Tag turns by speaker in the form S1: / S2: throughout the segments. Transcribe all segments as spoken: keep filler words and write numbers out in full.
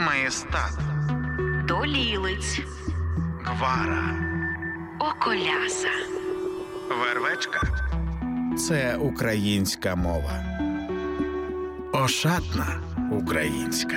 S1: Маєстат,
S2: Долілиць,
S1: Гвара,
S2: Околяса,
S1: Вервечка – це українська мова. Ошатна українська.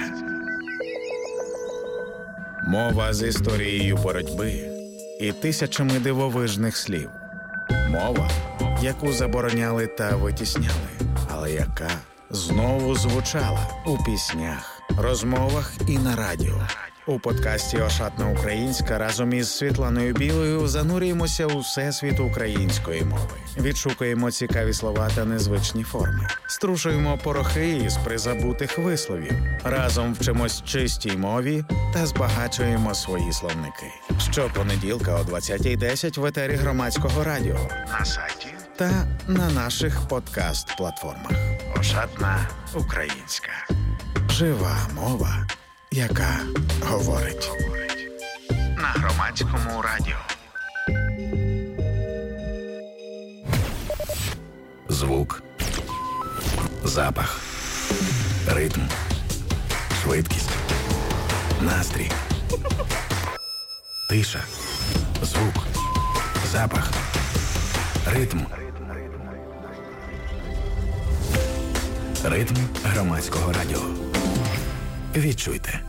S1: Мова з історією боротьби і тисячами дивовижних слів. Мова, яку забороняли та витісняли, але яка знову звучала у піснях, розмовах і на радіо. У подкасті «Ошатна українська» разом із Світланою Білою занурюємося у всесвіт української мови. Відшукуємо цікаві слова та незвичні форми. Струшуємо порохи із призабутих висловів. Разом вчимось чистій мові та збагачуємо свої словники. Щопонеділка о двадцятій десять в етері Громадського радіо, на сайті та на наших подкаст-платформах. «Ошатна українська». Жива мова, яка говорить. На Громадському радіо.
S3: Звук, запах, ритм, швидкість, настрій, тиша, звук, запах, ритм. Ритм Громадського радіо. Відчуйте.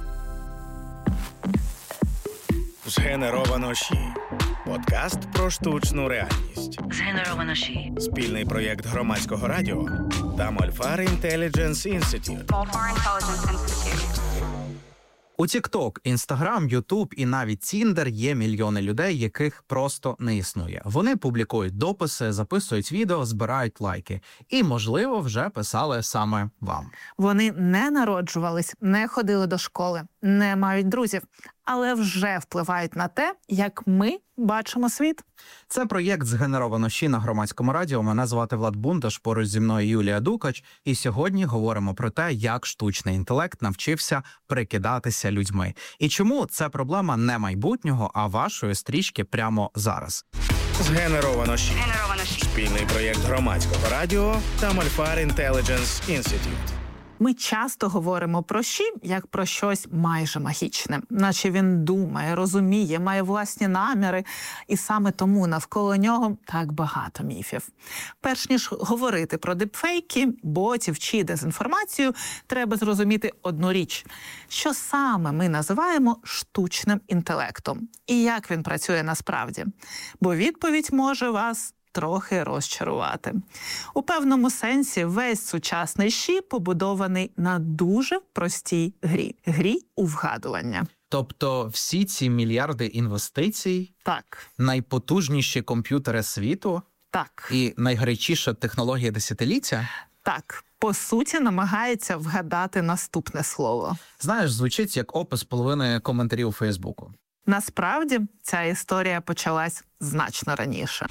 S1: Згенеровано ЩІ. Подкаст про штучну реальність.
S2: Згенеровано ЩІ.
S1: Спільний проєкт Громадського радіо та Мольфар Intelligence Institute.
S4: Mольфар Intelligence Institute.
S5: У TikTok, Instagram, YouTube і навіть Tinder є мільйони людей, яких просто не існує. Вони публікують дописи, записують відео, збирають лайки. І, можливо, вже писали саме вам.
S6: Вони не народжувались, не ходили до школи, не мають друзів, але вже впливають на те, як ми бачимо світ.
S5: Це проєкт «Згенеровано ЩІ» на Громадському радіо. Мене звати Влад Бундаш, поруч зі мною Юлія Дукач. І сьогодні говоримо про те, як штучний інтелект навчився прикидатися людьми. І чому це проблема не майбутнього, а вашої стрічки прямо зараз.
S1: Згенеровано ЩІ.
S4: Згенеровано ЩІ.
S1: Спільний проєкт Громадського радіо та Мольфар Intelligence Institute.
S6: Ми часто говоримо про ЩІ як про щось майже магічне, наче він думає, розуміє, має власні наміри, і саме тому навколо нього так багато міфів. Перш ніж говорити про дипфейки, ботів чи дезінформацію, треба зрозуміти одну річ. Що саме ми називаємо штучним інтелектом? І як він працює насправді? Бо відповідь може вас трохи розчарувати. У певному сенсі весь сучасний ЩІ побудований на дуже простій грі. Грі у вгадування.
S5: Тобто всі ці мільярди інвестицій,
S6: Так.
S5: найпотужніші комп'ютери світу
S6: Так.
S5: і найгарячіша технологія десятиліття?
S6: Так. По суті, намагається вгадати наступне слово.
S5: Знаєш, звучить як опис половини коментарів у Фейсбуку.
S6: Насправді, ця історія почалась значно раніше.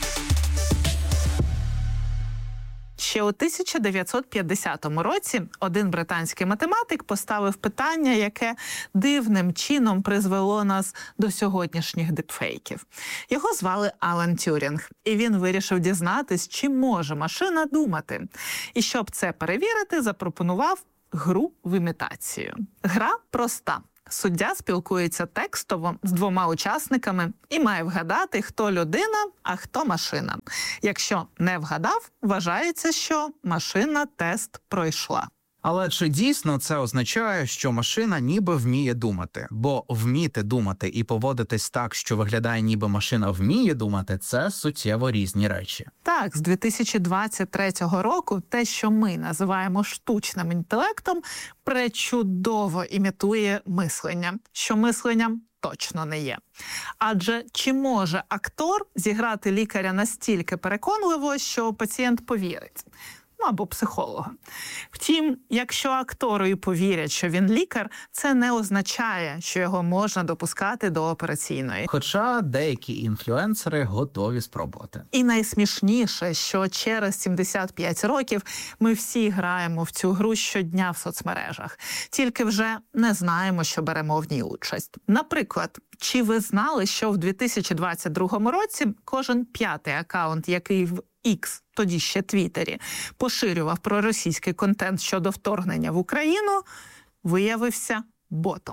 S6: Ще у тисяча дев'ятсот п'ятдесятому році один британський математик поставив питання, яке дивним чином призвело нас до сьогоднішніх дипфейків. Його звали Алан Тюрінг, і він вирішив дізнатись, чи може машина думати. І щоб це перевірити, запропонував гру в імітацію. Гра проста. Суддя спілкується текстово з двома учасниками і має вгадати, хто людина, а хто машина. Якщо не вгадав, вважається, що машина тест пройшла.
S5: Але чи дійсно це означає, що машина ніби вміє думати? Бо вміти думати і поводитись так, що виглядає ніби машина вміє думати – це суттєво різні речі.
S6: Так, з дві тисячі двадцять третього року те, що ми називаємо штучним інтелектом, пречудово імітує мислення, що мисленням точно не є. Адже чи може актор зіграти лікаря настільки переконливо, що пацієнт повірить? Ну, або психолога. Втім, якщо актору і повірять, що він лікар, це не означає, що його можна допускати до операційної.
S5: Хоча деякі інфлюенсери готові спробувати.
S6: І найсмішніше, що через сімдесят п'ять років ми всі граємо в цю гру щодня в соцмережах. Тільки вже не знаємо, що беремо в ній участь. Наприклад, чи ви знали, що в дві тисячі двадцять другому році кожен п'ятий акаунт, який в X, тоді ще Твіттері, поширював проросійський контент щодо вторгнення в Україну, виявився ботом.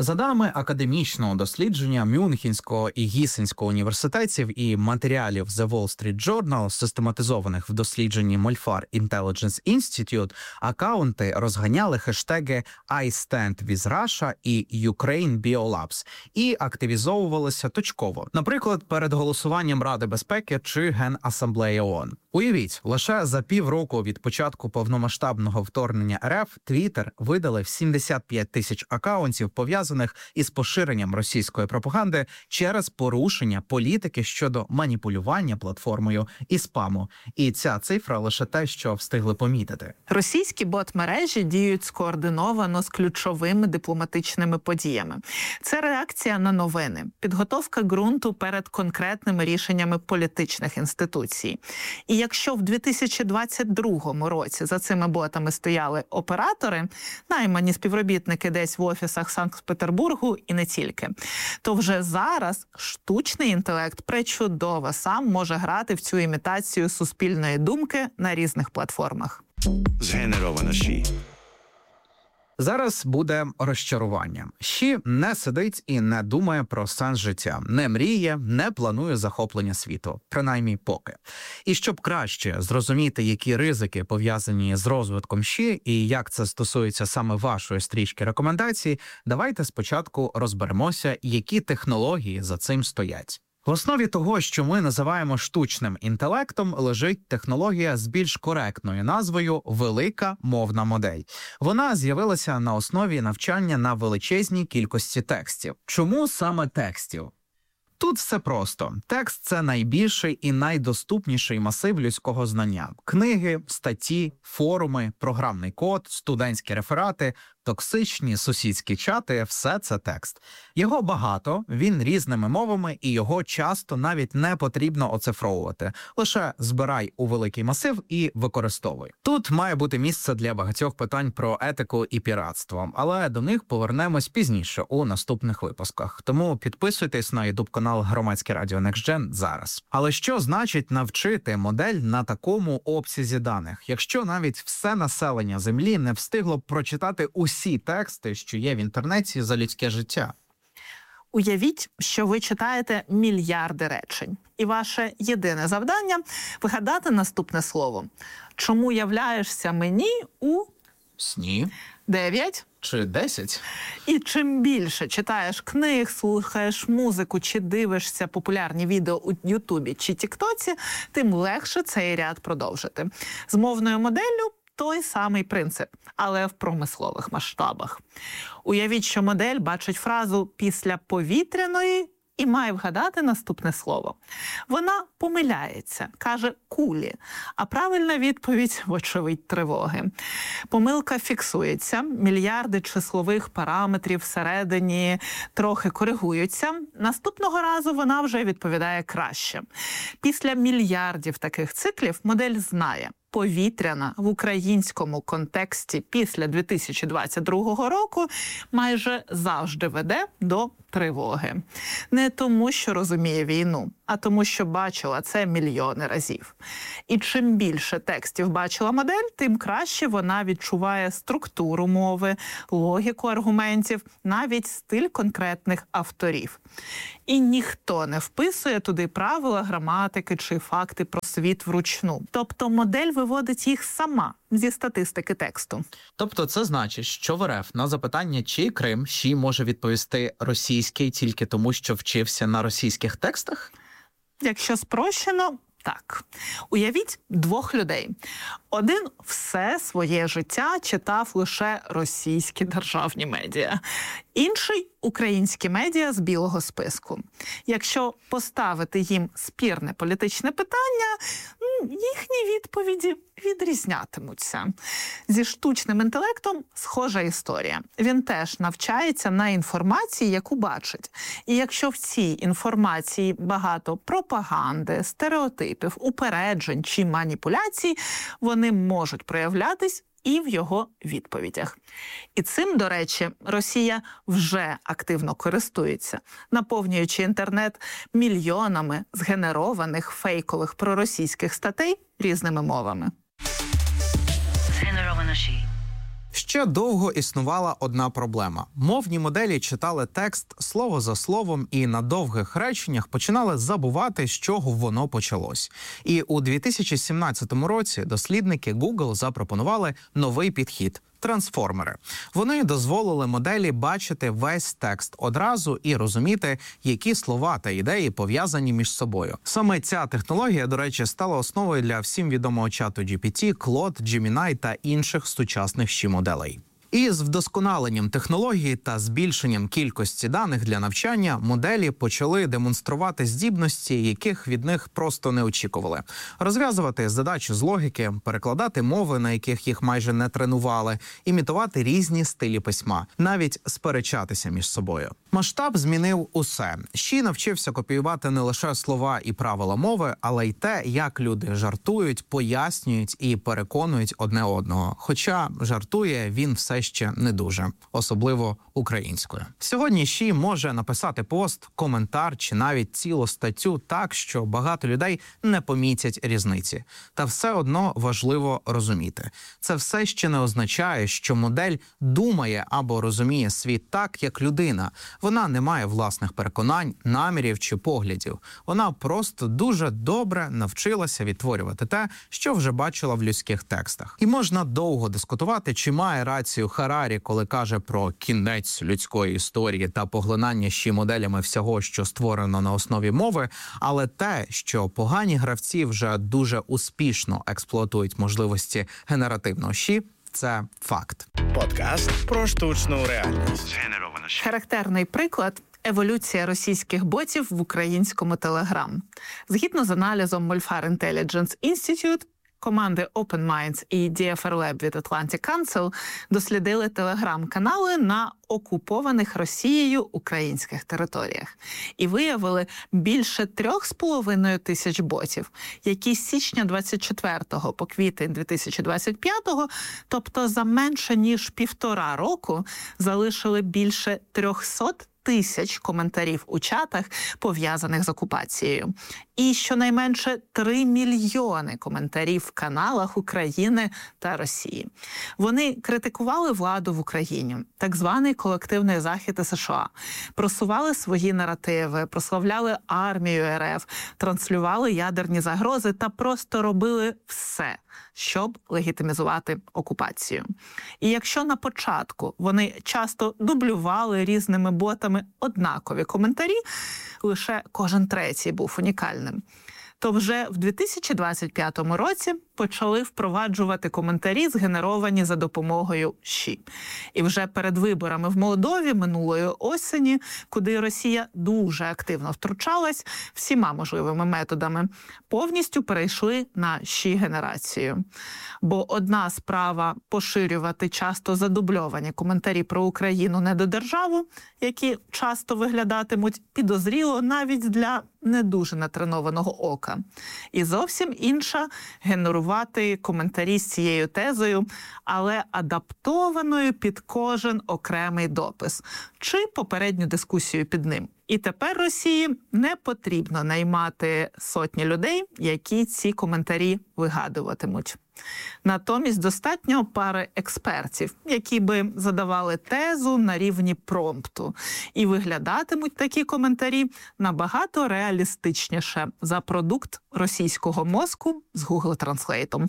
S5: За даними академічного дослідження Мюнхенського і Гісенського університетів і матеріалів The Wall Street Journal, систематизованих в дослідженні Molfar Intelligence Institute, акаунти розганяли хештеги I stand with Russia і Ukraine Biolabs і активізовувалися точково. Наприклад, перед голосуванням Ради безпеки чи Генасамблеї ООН. Уявіть, лише за півроку від початку повномасштабного вторгнення РФ Twitter видалив сімдесят п'ять тисяч акаунтів, пов'язаних із поширенням російської пропаганди через порушення політики щодо маніпулювання платформою і спаму. І ця цифра лише те, що встигли помітити.
S6: Російські бот-мережі діють скоординовано з ключовими дипломатичними подіями. Це реакція на новини, підготовка ґрунту перед конкретними рішеннями політичних інституцій. І якщо в дві тисячі двадцять другому році за цими ботами стояли оператори, наймані співробітники десь в офісах Санкт-Петербургу і не тільки, то вже зараз штучний інтелект пречудово сам може грати в цю імітацію суспільної думки на різних платформах.
S3: Згенеровано ЩІ.
S5: Зараз буде розчарування. Щі не сидить і не думає про сенс життя, не мріє, не планує захоплення світу, принаймні поки. І щоб краще зрозуміти, які ризики пов'язані з розвитком Щі і як це стосується саме вашої стрічки рекомендацій, давайте спочатку розберемося, які технології за цим стоять. В основі того, що ми називаємо штучним інтелектом, лежить технологія з більш коректною назвою «велика мовна модель». Вона з'явилася на основі навчання на величезній кількості текстів. Чому саме текстів? Тут все просто. Текст – це найбільший і найдоступніший масив людського знання. Книги, статті, форуми, програмний код, студентські реферати, токсичні сусідські чати – все це текст. Його багато, він різними мовами, і його часто навіть не потрібно оцифровувати. Лише збирай у великий масив і використовуй. Тут має бути місце для багатьох питань про етику і піратство, але до них повернемось пізніше у наступних випусках. Тому підписуйтесь на ютуб-канал Громадське радіо NextGen зараз. Але що значить навчити модель на такому обсязі даних, якщо навіть все населення Землі не встигло б прочитати усі тексти, що є в інтернеті за людське життя?
S6: Уявіть, що ви читаєте мільярди речень, і ваше єдине завдання – вигадати наступне слово. Чому являєшся мені у
S5: Сні?
S6: дев'ять?
S5: Чи десять?
S6: І чим більше читаєш книг, слухаєш музику чи дивишся популярні відео у Ютубі чи Тіктоці, тим легше цей ряд продовжити. З мовною моделлю той самий принцип, але в промислових масштабах. Уявіть, що модель бачить фразу «після повітряної» і має вгадати наступне слово. Вона помиляється, каже «кулі», а правильна відповідь, вочевидь, тривоги. Помилка фіксується, мільярди числових параметрів всередині трохи коригуються. Наступного разу вона вже відповідає краще. Після мільярдів таких циклів модель знає – повітряна в українському контексті після дві тисячі двадцять другого року майже завжди веде до тривоги. Не тому, що розуміє війну, а тому, що бачила це мільйони разів. І чим більше текстів бачила модель, тим краще вона відчуває структуру мови, логіку аргументів, навіть стиль конкретних авторів. І ніхто не вписує туди правила граматики чи факти про світ вручну. Тобто модель виводить їх сама зі статистики тексту.
S5: Тобто це значить, що в РФ на запитання, чи Крим Щі може відповісти російський тільки тому, що вчився на російських текстах?
S6: Якщо спрощено, так. Уявіть двох людей. Один все своє життя читав лише російські державні медіа. Інший – українські медіа з білого списку. Якщо поставити їм спірне політичне питання, їхні відповіді відрізнятимуться. Зі штучним інтелектом схожа історія. Він теж навчається на інформації, яку бачить. І якщо в цій інформації багато пропаганди, стереотипів, упереджень чи маніпуляцій, вони можуть проявлятись і в його відповідях. І цим, до речі, Росія вже активно користується, наповнюючи інтернет мільйонами згенерованих фейкових проросійських статей різними мовами.
S2: Згенеровано ЩІ.
S5: Ще довго існувала одна проблема. Мовні моделі читали текст слово за словом і на довгих реченнях починали забувати, з чого воно почалось. І у дві тисячі сімнадцятому році дослідники Google запропонували новий підхід – трансформери. Вони дозволили моделі бачити весь текст одразу і розуміти, які слова та ідеї пов'язані між собою. Саме ця технологія, до речі, стала основою для всім відомого чату джі пі ті, Claude, Gemini та інших сучасних ще моделей. І з вдосконаленням технології та збільшенням кількості даних для навчання моделі почали демонструвати здібності, яких від них просто не очікували. Розв'язувати задачі з логіки, перекладати мови, на яких їх майже не тренували, імітувати різні стилі письма, навіть сперечатися між собою. Масштаб змінив усе. Щі навчився копіювати не лише слова і правила мови, але й те, як люди жартують, пояснюють і переконують одне одного. Хоча жартує він все ще не дуже, особливо українською. Сьогодні Щі може написати пост, коментар чи навіть цілу статтю так, що багато людей не помітять різниці. Та все одно важливо розуміти. Це все ще не означає, що модель думає або розуміє світ так, як людина. Вона не має власних переконань, намірів чи поглядів. Вона просто дуже добре навчилася відтворювати те, що вже бачила в людських текстах. І можна довго дискутувати, чи має рацію Харарі, коли каже про кінець людської історії та поглинання ще моделями всього, що створено на основі мови, але те, що погані гравці вже дуже успішно експлуатують можливості генеративного щі, це факт.
S1: Подкаст про штучну реальність.
S3: Згенерована щі.
S6: Характерний приклад – еволюція російських ботів в українському Telegram. Згідно з аналізом Molfar Intelligence Institute, команди Open Minds і ді еф ар Lab від Atlantic Council дослідили телеграм-канали на окупованих Росією українських територіях і виявили більше трьох з половиною тисяч ботів, які з січня двадцять четвертого по квітень дві тисячі двадцять п'ятого, тобто за менше ніж півтора року, залишили більше трьохсот тисяч коментарів у чатах, пов'язаних з окупацією. І щонайменше три мільйони коментарів в каналах України та Росії. Вони критикували владу в Україні, так званий колективний захід США, просували свої наративи, прославляли армію ер еф, транслювали ядерні загрози та просто робили все, щоб легітимізувати окупацію. І якщо на початку вони часто дублювали різними ботами однакові коментарі, лише кожен третій був унікальним, то вже в дві тисячі двадцять п'ятому році почали впроваджувати коментарі, згенеровані за допомогою щі. І вже перед виборами в Молдові минулої осені, куди Росія дуже активно втручалась всіма можливими методами, повністю перейшли на щі-генерацію. Бо одна справа поширювати часто задубльовані коментарі про Україну недодержаву, які часто виглядатимуть підозріло навіть для не дуже натренованого ока. І зовсім інша – генерувати коментарі з цією тезою, але адаптованою під кожен окремий допис чи попередню дискусію під ним. І тепер Росії не потрібно наймати сотні людей, які ці коментарі вигадуватимуть. Натомість достатньо пари експертів, які би задавали тезу на рівні промпту. І виглядатимуть такі коментарі набагато реалістичніше за продукт російського мозку з Google Translate.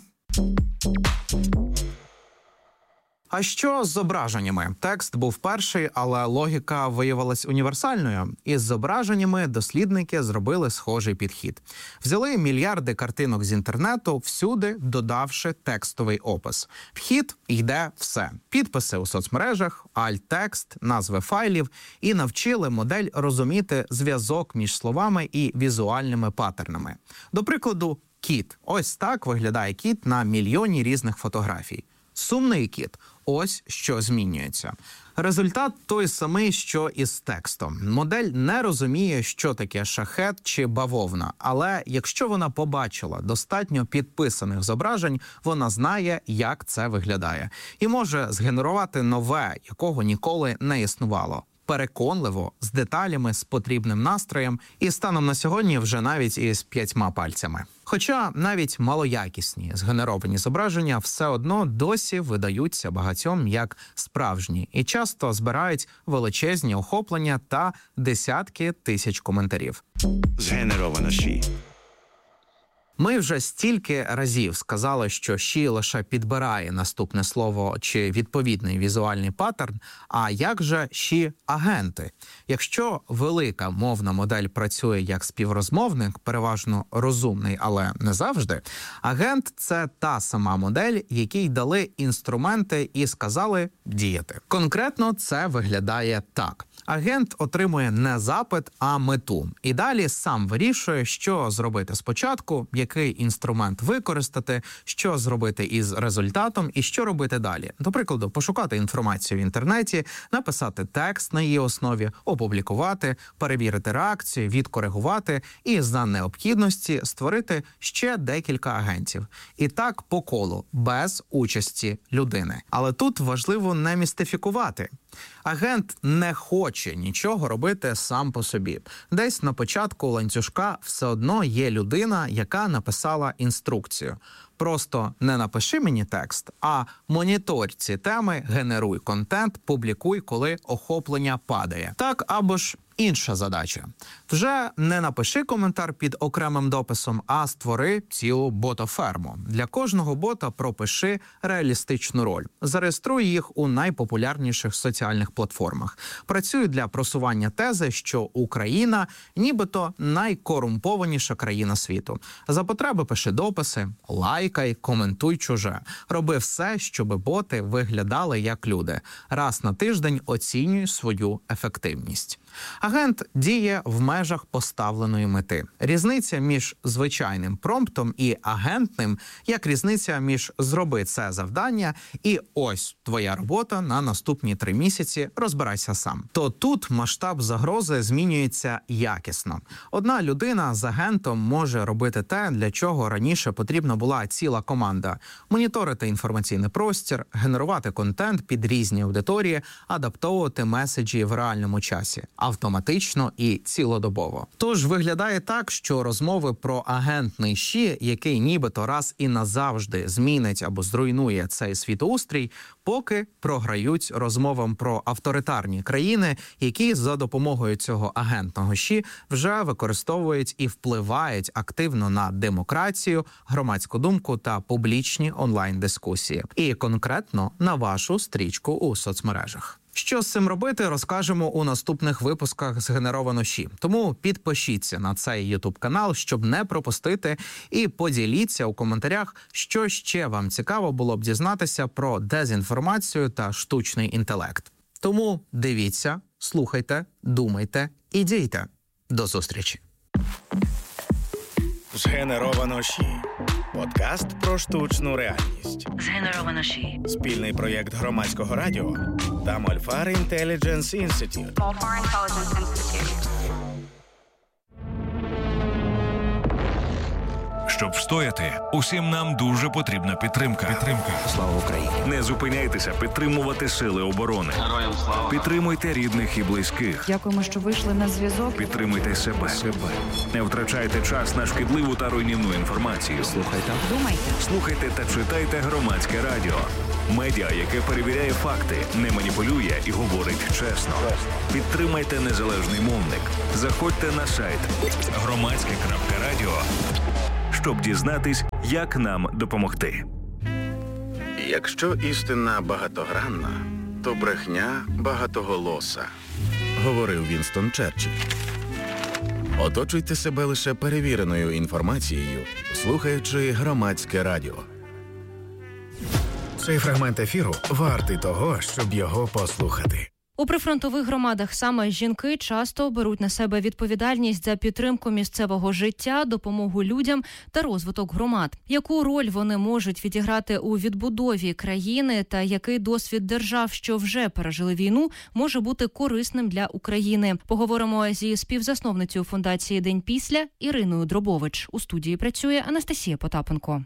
S5: А що з зображеннями? Текст був перший, але логіка виявилась універсальною. Із зображеннями дослідники зробили схожий підхід. Взяли мільярди картинок з інтернету, всюди додавши текстовий опис. Вхід йде все. Підписи у соцмережах, альт-текст, назви файлів і навчили модель розуміти зв'язок між словами і візуальними паттернами. До прикладу, кіт. Ось так виглядає кіт на мільйоні різних фотографій. Сумний кіт. Ось що змінюється. Результат той самий, що і з текстом. Модель не розуміє, що таке шахет чи бавовна, але якщо вона побачила достатньо підписаних зображень, вона знає, як це виглядає. І може згенерувати нове, якого ніколи не існувало. Переконливо, з деталями, з потрібним настроєм і станом на сьогодні вже навіть із п'ятьма пальцями. Хоча навіть малоякісні згенеровані зображення все одно досі видаються багатьом як справжні і часто збирають величезні охоплення та десятки тисяч коментарів.
S3: Згенеровано ші.
S5: Ми вже стільки разів сказали, що ші лише підбирає наступне слово чи відповідний візуальний паттерн, а як же ші-агенти? Якщо велика мовна модель працює як співрозмовник, переважно розумний, але не завжди, агент – це та сама модель, якій дали інструменти і сказали діяти. Конкретно це виглядає так. Агент отримує не запит, а мету. І далі сам вирішує, що зробити спочатку, який інструмент використати, що зробити із результатом і що робити далі. До прикладу, пошукати інформацію в інтернеті, написати текст на її основі, опублікувати, перевірити реакцію, відкоригувати і за необхідності створити ще декілька агентів. І так по колу, без участі людини. Але тут важливо не містифікувати. Агент не хоче нічого робити сам по собі. Десь на початку ланцюжка все одно є людина, яка написала інструкцію. Просто не напиши мені текст, а моніторь ці теми, генеруй контент, публікуй, коли охоплення падає. Так або ж інша задача. Вже не напиши коментар під окремим дописом, а створи цілу ботоферму. Для кожного бота пропиши реалістичну роль. Зареєструй їх у найпопулярніших соціальних платформах. Працюй для просування тези, що Україна нібито найкорумпованіша країна світу. За потреби пиши дописи, лайкай, коментуй чуже. Роби все, щоб боти виглядали як люди. Раз на тиждень оцінюй свою ефективність. Агент діє в межах поставленої мети. Різниця між звичайним промптом і агентним, як різниця між «зроби це завдання» і «ось твоя робота на наступні три місяці, розбирайся сам». То тут масштаб загрози змінюється якісно. Одна людина з агентом може робити те, для чого раніше потрібна була ціла команда. Моніторити інформаційний простір, генерувати контент під різні аудиторії, адаптовувати меседжі в реальному часі. Автоматично і цілодобово. Тож виглядає так, що розмови про агентний ші, який нібито раз і назавжди змінить або зруйнує цей світоустрій, поки програють розмовам про авторитарні країни, які за допомогою цього агентного ші вже використовують і впливають активно на демократію, громадську думку та публічні онлайн-дискусії. І конкретно на вашу стрічку у соцмережах. Що з цим робити, розкажемо у наступних випусках «Згенеровано ші». Тому підпишіться на цей YouTube-канал, щоб не пропустити, і поділіться у коментарях, що ще вам цікаво було б дізнатися про дезінформацію та штучний інтелект. Тому дивіться, слухайте, думайте і дійте. До зустрічі.
S1: «Згенеровано ші» – подкаст про штучну реальність.
S2: Згенеровано ші.
S1: Спільний проєкт Громадського радіо та Мольфар Intelligence Institute.
S4: Malfar Intelligence Institute.
S7: Щоб встояти, усім нам дуже потрібна підтримка. Підтримка.
S3: Слава Україні! Не зупиняйтеся підтримувати сили оборони.
S8: Героям слава!
S3: Підтримуйте рідних і близьких.
S9: Дякуємо, що вийшли на зв'язок.
S3: Підтримуйте себе. себе. Не втрачайте час на шкідливу та руйнівну інформацію. Слухайте.
S9: Думайте.
S3: Слухайте та читайте Громадське радіо. Медіа, яке перевіряє факти, не маніпулює і говорить чесно. Підтримайте незалежний мовник. Заходьте на сайт
S7: громадське крапка радіо,
S3: щоб дізнатись, як нам допомогти.
S1: Якщо істина багатогранна, то брехня багатоголоса, говорив Вінстон Черчилль. Оточуйте себе лише перевіреною інформацією, слухаючи Громадське радіо. Цей фрагмент ефіру вартий того, щоб його послухати.
S10: У прифронтових громадах саме жінки часто беруть на себе відповідальність за підтримку місцевого життя, допомогу людям та розвиток громад. Яку роль вони можуть відіграти у відбудові країни та який досвід держав, що вже пережили війну, може бути корисним для України? Поговоримо зі співзасновницею фундації «День після» Іриною Дробович. У студії працює Анастасія Потапенко.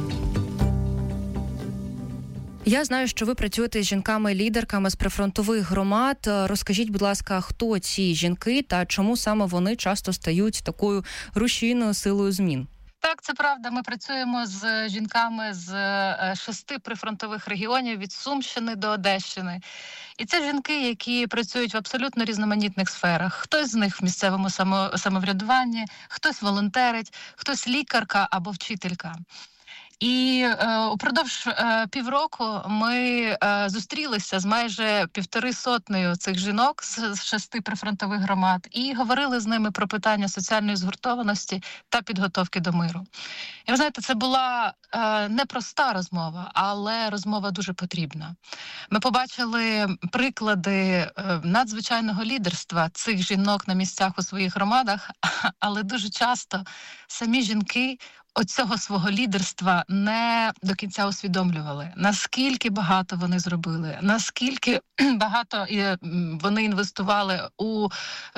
S10: Я знаю, що ви працюєте з жінками-лідерками з прифронтових громад. Розкажіть, будь ласка, хто ці жінки та чому саме вони часто стають такою рушійною силою змін?
S8: Так, це правда. Ми працюємо з жінками з шести прифронтових регіонів від Сумщини до Одещини. І це жінки, які працюють в абсолютно різноманітних сферах. Хтось з них в місцевому само, самоврядуванні, хтось волонтерить, хтось лікарка або вчителька. І е, упродовж е, півроку ми е, зустрілися з майже півтори сотнею цих жінок з, з шести прифронтових громад і говорили з ними про питання соціальної згуртованості та підготовки до миру. І ви знаєте, це була е, непроста розмова, але розмова дуже потрібна. Ми побачили приклади е, надзвичайного лідерства цих жінок на місцях у своїх громадах, але дуже часто самі жінки оцього свого лідерства не до кінця усвідомлювали, наскільки багато вони зробили, наскільки багато вони інвестували у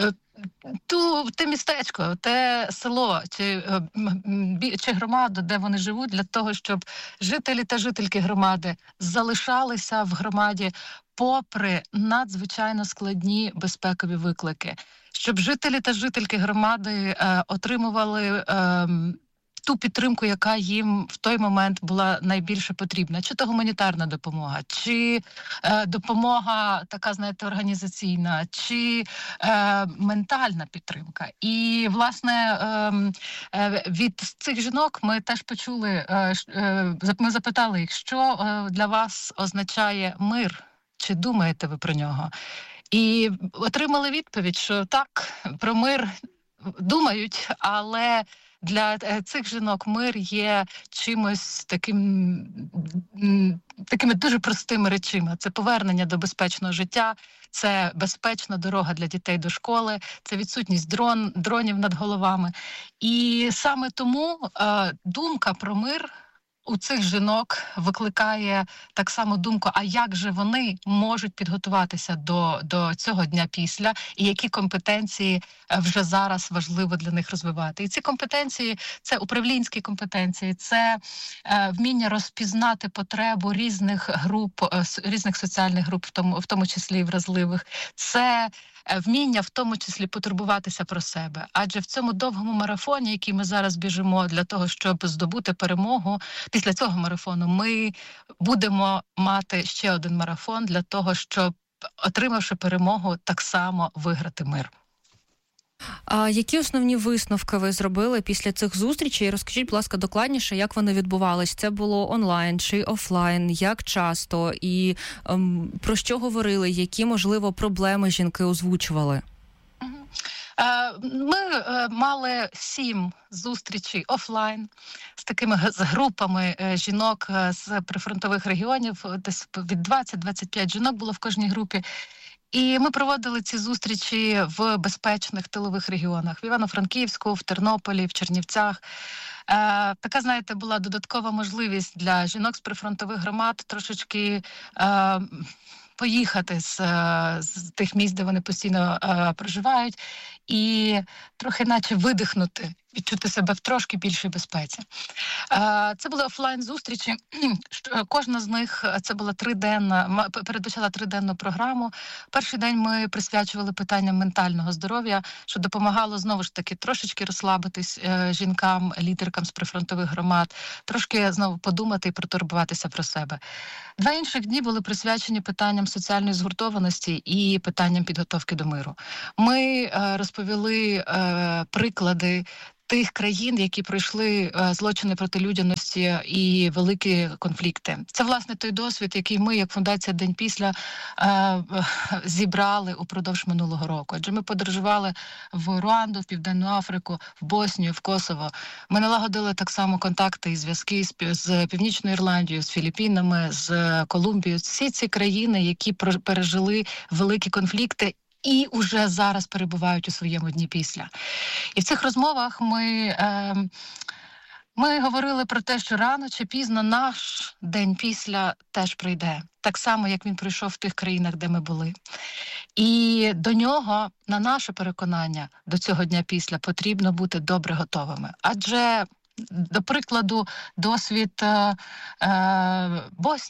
S8: ту, те містечко, те село чи, чи громаду, де вони живуть, для того, щоб жителі та жительки громади залишалися в громаді попри надзвичайно складні безпекові виклики, щоб жителі та жительки громади е, отримували е, ту підтримку, яка їм в той момент була найбільше потрібна. Чи то гуманітарна допомога, чи е, допомога така, знаєте, організаційна, чи е, ментальна підтримка. І, власне, е, е, від цих жінок ми теж почули, е, е, ми запитали їх, що е, для вас означає мир, чи думаєте ви про нього? І отримали відповідь, що так, про мир думають, але для цих жінок мир є чимось таким, такими дуже простими речами. Це повернення до безпечного життя, це безпечна дорога для дітей до школи, це відсутність дрон, дронів над головами. І саме тому е, думка про мир у цих жінок викликає так само думку, а як же вони можуть підготуватися до, до цього дня після, і які компетенції вже зараз важливо для них розвивати. І ці компетенції – це управлінські компетенції, це е, вміння розпізнати потребу різних груп, е, різних соціальних груп, в тому, в тому числі і вразливих, це вміння в тому числі потурбуватися про себе. Адже в цьому довгому марафоні, який ми зараз біжимо для того, щоб здобути перемогу, після цього марафону ми будемо мати ще один марафон для того, щоб, отримавши перемогу, так само виграти мир.
S10: А які основні висновки ви зробили після цих зустрічей? Розкажіть, будь ласка, докладніше, як вони відбувались? Це було онлайн чи офлайн? Як часто? І ем, про що говорили? Які, можливо, проблеми жінки озвучували?
S8: Ми мали сім зустрічей офлайн з такими з групами жінок з прифронтових регіонів. Десь від двадцять-двадцять п'ять жінок було в кожній групі. І ми проводили ці зустрічі в безпечних тилових регіонах. В Івано-Франківську, в Тернополі, в Чернівцях. Е, така, знаєте, була додаткова можливість для жінок з прифронтових громад трошечки е, поїхати з, з тих місць, де вони постійно е, проживають, і трохи наче видихнути, відчути себе в трошки більшій безпеці. Е, це були офлайн-зустрічі. Кожна з них, це була триденна, передбачала триденну програму. Перший день ми присвячували питанням ментального здоров'я, що допомагало, знову ж таки, трошечки розслабитись е, жінкам, лідеркам з прифронтових громад, трошки знову подумати і протурбуватися про себе. Два інших дні були присвячені питанням соціальної згуртованості і питанням підготовки до миру. Ми е, розповіли е, приклади тих країн, які пройшли е, злочини проти людяності і великі конфлікти. Це, власне, той досвід, який ми, як Фундація День після, е, зібрали упродовж минулого року. Адже ми подорожували в Руанду, в Південну Африку, в Боснію, в Косово. Ми налагодили так само контакти і зв'язки з, з Північною Ірландією, з Філіппінами, з Колумбією. Всі ці країни, які пережили великі конфлікти, і уже зараз перебувають у своєму дні після. І в цих розмовах ми, е, ми говорили про те, що рано чи пізно наш день після теж прийде. Так само, як він прийшов в тих країнах, де ми були. І до нього, на наше переконання, до цього дня після потрібно бути добре готовими. Адже, до прикладу, досвід е, е, Боснії,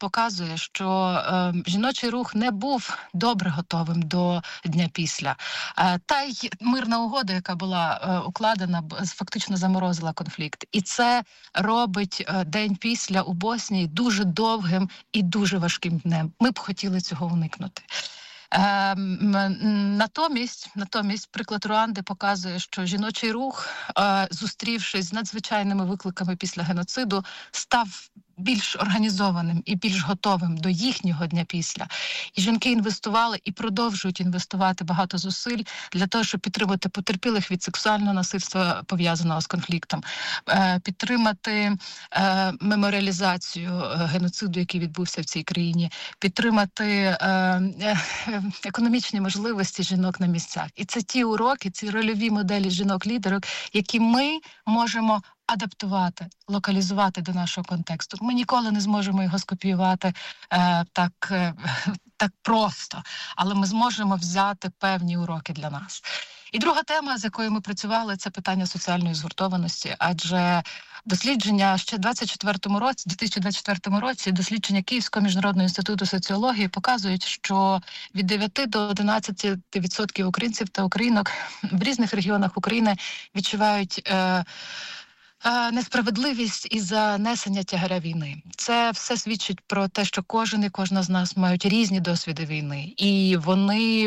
S8: показує, що е, жіночий рух не був добре готовим до дня після. Е, та й мирна угода, яка була е, укладена, фактично заморозила конфлікт. І це робить е, день після у Боснії дуже довгим і дуже важким днем. Ми б хотіли цього уникнути. Е, натомість, натомість приклад Руанди показує, що жіночий рух, е, зустрівшись з надзвичайними викликами після геноциду, став більш організованим і більш готовим до їхнього дня після. І жінки інвестували і продовжують інвестувати багато зусиль для того, щоб підтримати потерпілих від сексуального насильства, пов'язаного з конфліктом, е, підтримати е, меморіалізацію геноциду, який відбувся в цій країні, підтримати е, е, економічні можливості жінок на місцях. І це ті уроки, ці рольові моделі жінок-лідерок, які ми можемо адаптувати, локалізувати до нашого контексту. Ми ніколи не зможемо його скопіювати е, так, е, так просто, але ми зможемо взяти певні уроки для нас. І друга тема, з якою ми працювали, це питання соціальної згуртованості, адже дослідження ще двадцять четвертому році, дві тисячі двадцять четвертому році, дослідження Київського міжнародного інституту соціології показують, що від дев'яти до одинадцяти відсотків українців та українок в різних регіонах України відчувають е, несправедливість із занесення тягаря війни. Це все свідчить про те, що кожен і кожна з нас мають різні досвіди війни. І вони,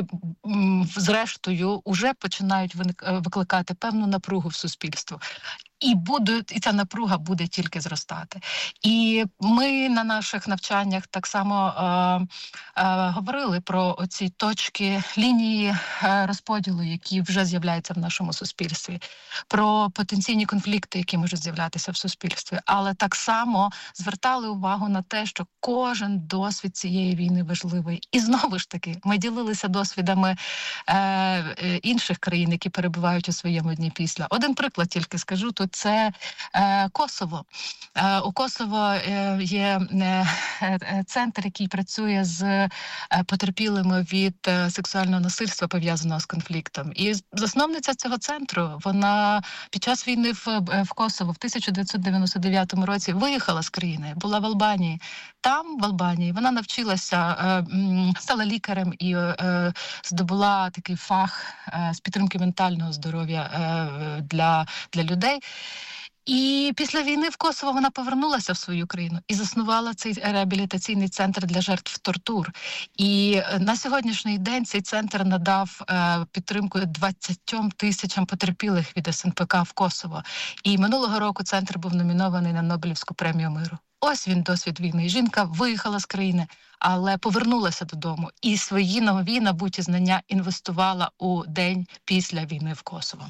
S8: зрештою, уже починають викликати певну напругу в суспільстві. І буде, і ця напруга буде тільки зростати. І ми на наших навчаннях так само е, е, говорили про оці точки, лінії е, розподілу, які вже з'являються в нашому суспільстві, про потенційні конфлікти, які можуть з'являтися в суспільстві. Але так само звертали увагу на те, що кожен досвід цієї війни важливий. І знову ж таки, ми ділилися досвідами е, інших країн, які перебувають у своєму дні після. Один приклад тільки скажу, тут це е, Косово. Е, у Косово е, є е, центр, який працює з е, потерпілими від е, сексуального насильства, пов'язаного з конфліктом. І засновниця цього центру, вона під час війни в, в Косово в тисяча дев'ятсот дев'яносто дев'ятому році виїхала з країни, була в Албанії. Там, в Албанії, вона навчилася, е, стала лікарем і е, здобула такий фах е, з підтримки ментального здоров'я е, для, для людей. І після війни в Косово вона повернулася в свою країну і заснувала цей реабілітаційний центр для жертв тортур. І на сьогоднішній день цей центр надав е, підтримку двадцятьом тисячам потерпілих від ес ен пе ка в Косово. І минулого року центр був номінований на Нобелівську премію миру. Ось він, досвід війни. Жінка виїхала з країни, але повернулася додому. І свої нові набуті знання інвестувала у день після війни в Косово.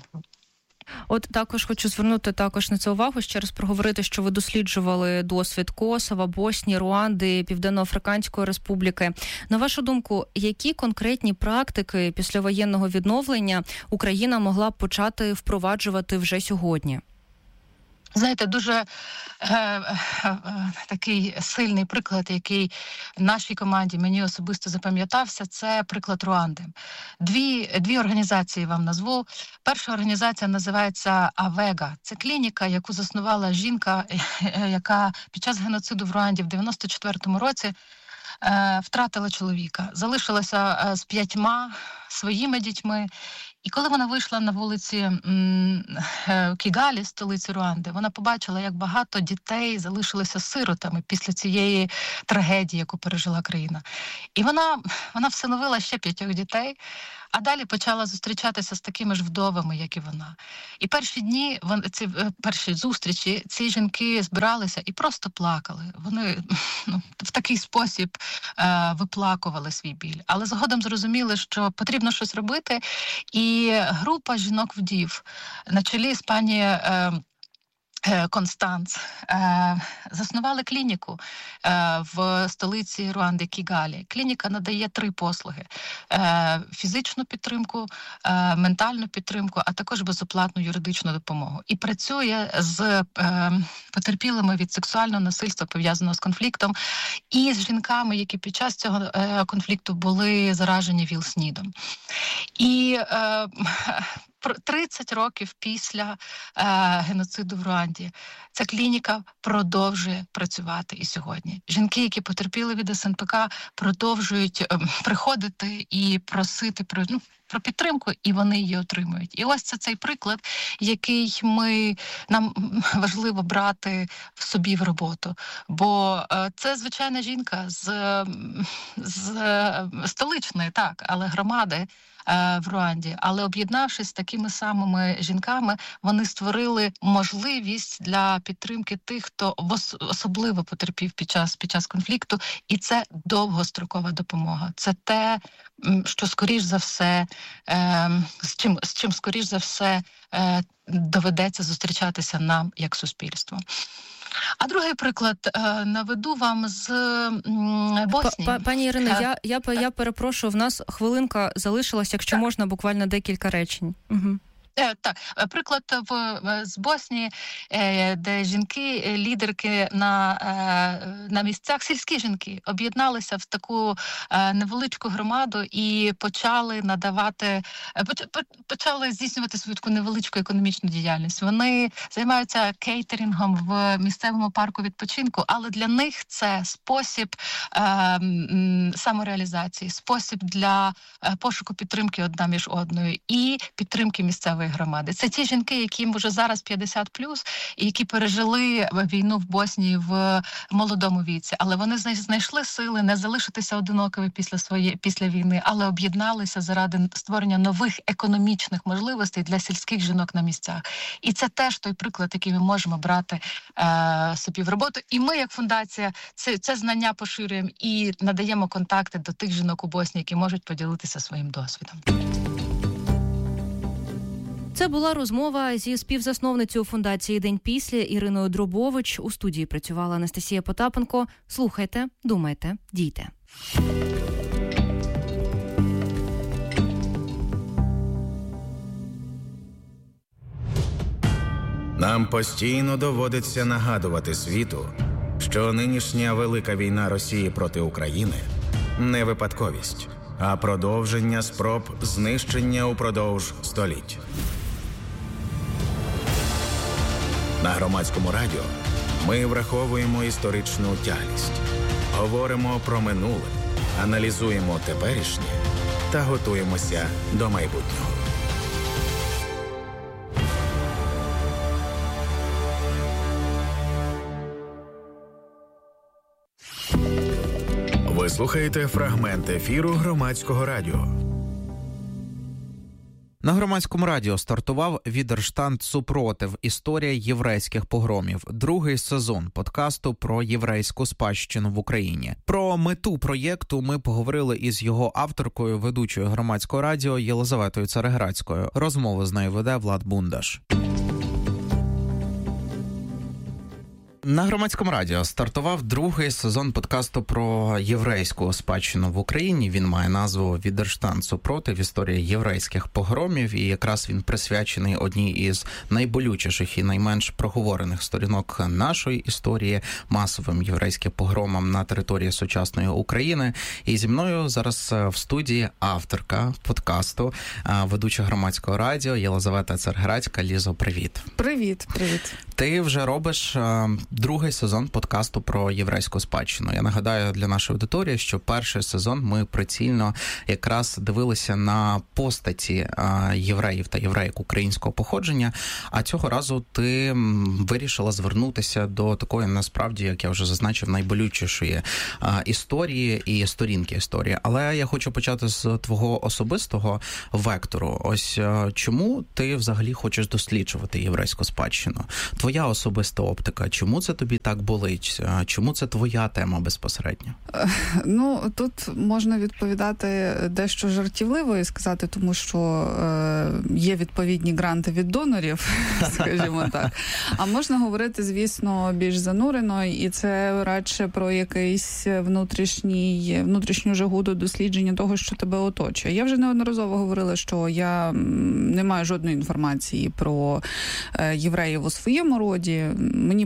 S10: От також хочу звернути також на це увагу, ще раз проговорити, що ви досліджували досвід Косова, Боснії, Руанди, Південно-Африканської Республіки. На вашу думку, які конкретні практики післявоєнного відновлення Україна могла б почати впроваджувати вже сьогодні?
S8: Знаєте, дуже е, е, е, такий сильний приклад, який нашій команді, мені особисто запам'ятався, це приклад Руанди. Дві, дві організації вам назву. Перша організація називається Авега. Це клініка, яку заснувала жінка, яка під час геноциду в Руанді в дев'яносто четвертому році е, втратила чоловіка. Залишилася е, з п'ятьма своїми дітьми. І коли вона вийшла на вулиці м, Кігалі, столиці Руанди, вона побачила, як багато дітей залишилися сиротами після цієї трагедії, яку пережила країна. І вона, вона всиновила ще п'ятьох дітей, а далі почала зустрічатися з такими ж вдовами, як і вона. І перші дні, ці перші зустрічі, ці жінки збиралися і просто плакали. Вони ну, в такий спосіб е, виплакували свій біль. Але згодом зрозуміли, що потрібно щось робити. І група жінок-вдів на чолі з пані е, Констанц е, заснували клініку е, в столиці Руанди Кігалі. Клініка надає три послуги: е, фізичну підтримку, е, ментальну підтримку, а також безоплатну юридичну допомогу. І працює з е, потерпілими від сексуального насильства, пов'язаного з конфліктом, і з жінками, які під час цього е, конфлікту були заражені ВІЛ-СНІДом. І е, тридцять років після е, геноциду в Руанді. Ця клініка продовжує працювати і сьогодні. Жінки, які потерпіли від ес ен пе ка, продовжують е, приходити і просити про, ну, про підтримку, і вони її отримують. І ось це цей приклад, який ми, нам важливо брати в собі в роботу. Бо е, це звичайна жінка з, з е, столичної, так, але громади в Руанді, але об'єднавшись з такими самими жінками, вони створили можливість для підтримки тих, хто особливо потерпів під час, під час конфлікту, і це довгострокова допомога. Це те, що скоріш за все, з чим, з чим скоріш за все доведеться зустрічатися нам як суспільство. А другий приклад е, наведу вам з м, Боснії.
S10: П- Пані Ірино, я, я, я перепрошую, в нас хвилинка залишилась, якщо так. можна, буквально декілька речень. Угу.
S8: Так, приклад в, з Боснії, де жінки, лідерки на, на місцях, сільські жінки, об'єдналися в таку невеличку громаду і почали надавати, почали здійснювати свою таку невеличку економічну діяльність. Вони займаються кейтерингом в місцевому парку відпочинку, але для них це спосіб самореалізації, спосіб для пошуку підтримки одна між одною і підтримки місцевої громади. Це ті жінки, яким вже зараз п'ятдесят плюс, і які пережили війну в Боснії в молодому віці. Але вони знайшли сили не залишитися одинокими після своєї після війни, але об'єдналися заради створення нових економічних можливостей для сільських жінок на місцях. І це теж той приклад, який ми можемо брати е, собі в роботу. І ми, як фундація, це, це знання поширюємо і надаємо контакти до тих жінок у Боснії, які можуть поділитися своїм досвідом.
S10: Це була розмова зі співзасновницею фундації «День після» Іриною Дробович. У студії працювала Анастасія Потапенко. Слухайте, думайте, дійте.
S1: Нам постійно доводиться нагадувати світу, що нинішня велика війна Росії проти України – не випадковість, а продовження спроб знищення упродовж століть. На Громадському радіо ми враховуємо історичну тяглість, говоримо про минуле, аналізуємо теперішнє та готуємося до майбутнього. Ви слухаєте фрагмент ефіру Громадського радіо.
S5: На Громадському радіо стартував «Відерштанд супротив. Історія єврейських погромів». Другий сезон подкасту про єврейську спадщину в Україні. Про мету проєкту ми поговорили із його авторкою, ведучою Громадського радіо Єлизаветою Цареградською. Розмову з нею веде Влад Бундаш. На Громадському радіо стартував другий сезон подкасту про єврейську спадщину в Україні. Він має назву «Відерштанд супротив. Історія єврейських погромів». І якраз він присвячений одній із найболючіших і найменш проговорених сторінок нашої історії – масовим єврейським погромам на території сучасної України. І зі мною зараз в студії авторка подкасту, ведуча Громадського радіо Єлизавета Цареградська. Лізо, привіт.
S6: Привіт, привіт.
S5: Ти вже робиш другий сезон подкасту про єврейську спадщину. Я нагадаю для нашої аудиторії, що перший сезон ми прицільно якраз дивилися на постаті євреїв та євреїк українського походження, а цього разу ти вирішила звернутися до такої, насправді, як я вже зазначив, найболючішої історії і сторінки історії. Але я хочу почати з твого особистого вектору. Ось чому ти взагалі хочеш досліджувати єврейську спадщину? Твоя особиста оптика, чому це тобі так болить? Чому це твоя тема безпосередньо?
S11: Ну, тут можна відповідати дещо жартівливо і сказати, тому що е, є відповідні гранти від донорів, скажімо так. А можна говорити, звісно, більш занурено, і це радше про якийсь внутрішній, внутрішню жагу до дослідження того, що тебе оточує. Я вже неодноразово говорила, що я не маю жодної інформації про євреїв у своєму роді. Мені про це нічого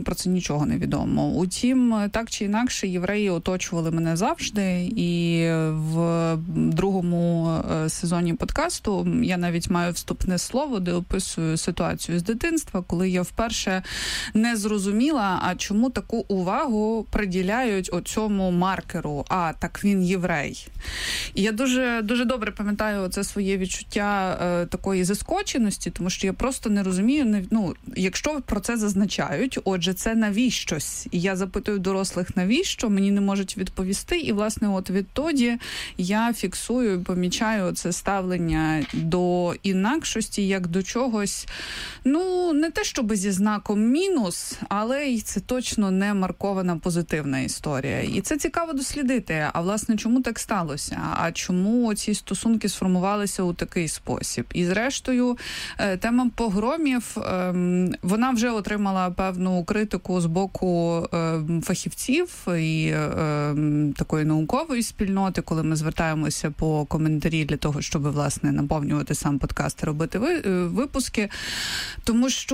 S11: нічого не відомо. Утім, так чи інакше, євреї оточували мене завжди, і в другому сезоні подкасту я навіть маю вступне слово, де описую ситуацію з дитинства, коли я вперше не зрозуміла, а чому таку увагу приділяють оцьому маркеру, а так він єврей. І я дуже, дуже добре пам'ятаю це своє відчуття е, такої заскоченості, тому що я просто не розумію, не, ну, якщо про це зазначають, отже, це навіщось. І я запитую дорослих, навіщо, мені не можуть відповісти, і, власне, от відтоді я фіксую і помічаю це ставлення до інакшості, як до чогось, ну, не те, щоб зі знаком мінус, але й це точно не маркована позитивна історія. І це цікаво дослідити. А, власне, чому так сталося? А чому ці стосунки сформувалися у такий спосіб? І, зрештою, тема погромів, вона вже отримала певну критику з боку фахівців і такої наукової спільноти, коли ми звертаємося по коментарі для того, щоб, власне, наповнювати сам подкаст і робити випуски. Тому що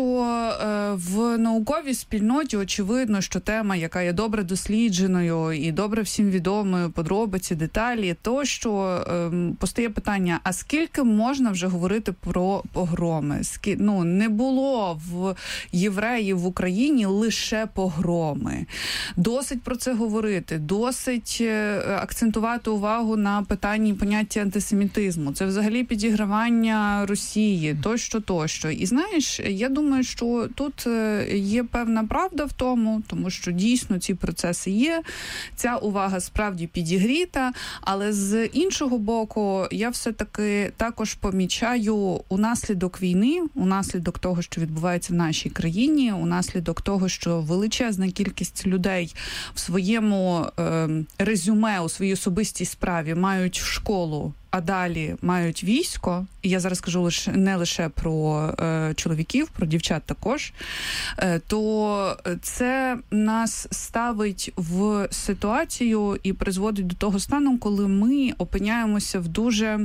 S11: в науковій спільноті очевидно, що тема, яка є добре дослідженою і добре всім відомою, подробиці, деталі, то, що ем, постає питання, а скільки можна вже говорити про погроми? Скі... Ну, не було в євреїв в Україні лише погроми. Досить про це говорити, досить акцентувати увагу на питанні поняття антисемітизму. Це взагалі підігравання Росії, тощо, тощо. І знаєш, я думаю, що тут є певна правда в тому, тому що дійсно ці процеси є, ця увага справді підігріта, але з іншого боку, я все-таки також помічаю унаслідок війни, унаслідок того, що відбувається в нашій країні, унаслідок того, що величезна кількість людей в своєму е, резюме, у своїй особистій справі мають школу, а далі мають військо, і я зараз кажу лише не лише про е, чоловіків, про дівчат також, е, то це нас ставить в ситуацію і призводить до того стану, коли ми опиняємося в дуже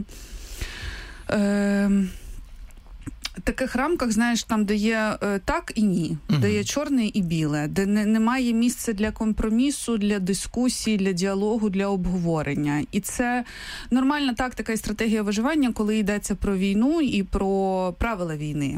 S11: Е, таких рамках, знаєш, там, де є е, так і ні, uh-huh. де є чорне і біле, де не, немає місця для компромісу, для дискусії, для діалогу, для обговорення. І це нормальна тактика і стратегія виживання, коли йдеться про війну і про правила війни.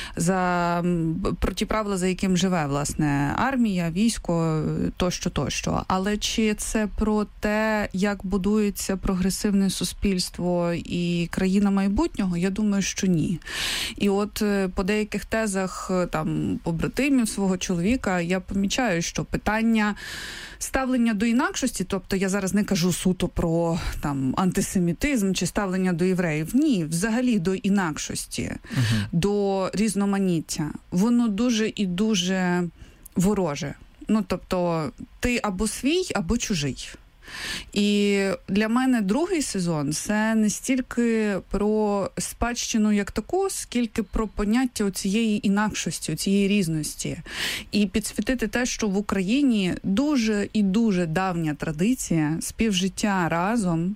S11: За, про ті правила, за яким живе, власне, армія, військо, тощо, тощо. Але чи це про те, як будується прогресивне суспільство і країна майбутнього? Я думаю, що ні. І от по деяких тезах там побратимів свого чоловіка я помічаю, що питання ставлення до інакшості, тобто я зараз не кажу суто про там антисемітизм чи ставлення до євреїв, ні, взагалі до інакшості, uh-huh. до різноманіття, воно дуже і дуже вороже. Ну, тобто ти або свій, або чужий. І для мене другий сезон – це не стільки про спадщину як таку, скільки про поняття цієї інакшості, цієї різності. І підсвітити те, що в Україні дуже і дуже давня традиція співжиття разом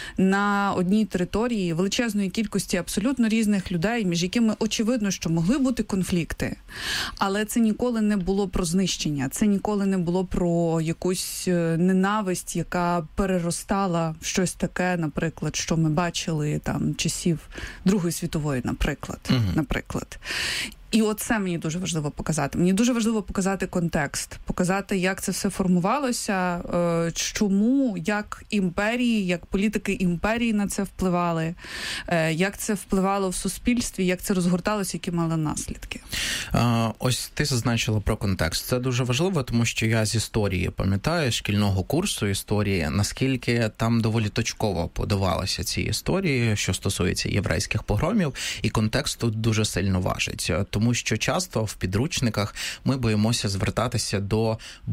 S11: на одній території величезної кількості абсолютно різних людей, між якими очевидно, що могли бути конфлікти. Але це ніколи не було про знищення, це ніколи не було про якусь ненависть, яка переростала в щось таке, наприклад, що ми бачили там часів Другої світової, наприклад. Uh-huh. наприклад. І оце мені дуже важливо показати. Мені дуже важливо показати контекст, показати, як це все формувалося, чому, як імперії, як політики імперії на це впливали, як це впливало в суспільстві, як це розгорталося, які мали наслідки.
S5: Ось ти зазначила про контекст. Це дуже важливо, тому що я з історії пам'ятаю, шкільного курсу історії, наскільки там доволі точково подавалися ці історії, що стосується єврейських погромів, і контекст тут дуже сильно важить. Тому що часто в підручниках ми боїмося звертатися до